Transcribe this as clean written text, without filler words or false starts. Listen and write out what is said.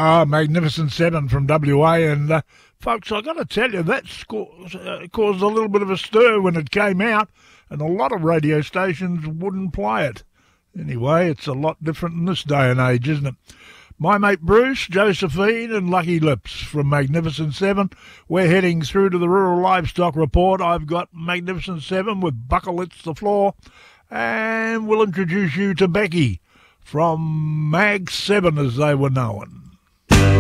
Magnificent Seven from WA, and folks, I got to tell you, that caused a little bit of a stir when it came out, and a lot of radio stations wouldn't play it. Anyway, it's a lot different in this day and age, isn't it? My mate Bruce, Josephine and Lucky Lips from Magnificent Seven. We're heading through to the Rural Livestock Report. I've got Magnificent Seven with Buckle It's the Floor, and we'll introduce you to Becky from Mag 7 as they were known.